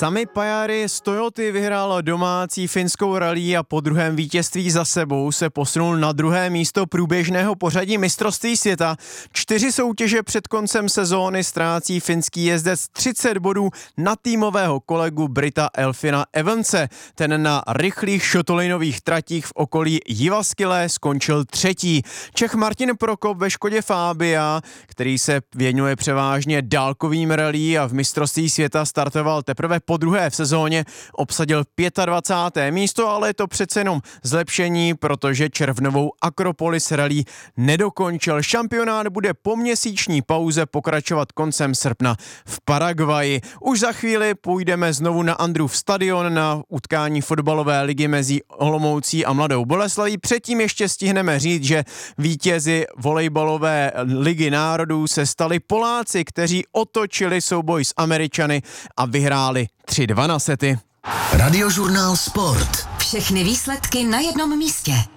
Sami Pajari z Toyoty vyhrál domácí finskou rallye a po druhém vítězství za sebou se posunul na druhé místo průběžného pořadí mistrovství světa. 4 soutěže před koncem sezóny ztrácí finský jezdec 30 bodů na týmového kolegu Brita Elfina Evanse. Ten na rychlých šotolinových tratích v okolí Jyväskylä skončil 3. Čech Martin Prokop ve Škodě Fabia, který se věnuje převážně dálkovým rallye a v mistrovství světa startoval teprve po druhé v sezóně, obsadil 25. místo, ale je to přece jenom zlepšení, protože červnovou Akropolis rally nedokončil. Šampionát bude po měsíční pauze pokračovat koncem srpna v Paraguaji. Už za chvíli půjdeme znovu na Andrův stadion na utkání fotbalové ligy mezi Olomoucí a Mladou Boleslaví. Předtím ještě stihneme říct, že vítězi volejbalové ligy národů se stali Poláci, kteří otočili souboj s Američany a vyhráli 3-2 na sety. Radiožurnál Sport. Všechny výsledky na jednom místě.